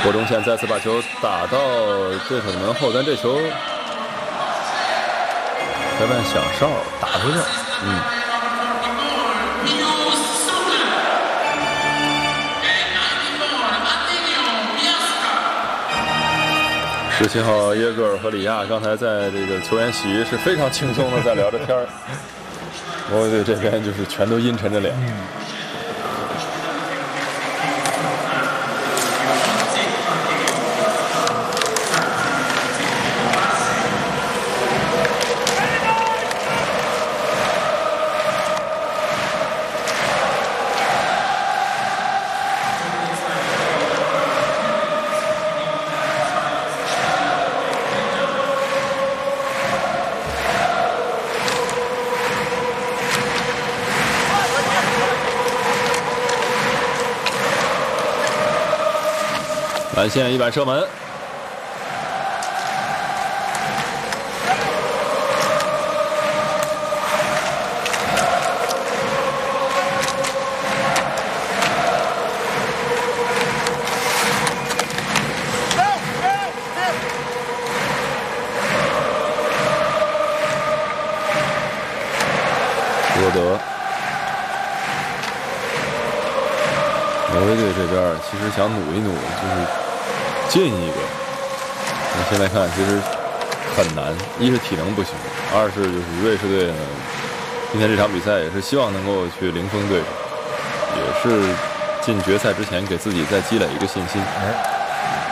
郭忠宪再次把球打到对手的门后，但这球裁判响哨打出去。 17号耶格尔和里亚刚才在这个球员席是非常轻松的在聊着天儿，国卫队这边就是全都阴沉着脸。蓝线一板射门，罗德。挪威队这边其实想努一努，就是进一个。那现在看，其实很难，一是体能不行，二是就是瑞士队呢，今天这场比赛也是希望能够去零封对手，也是进决赛之前给自己再积累一个信心。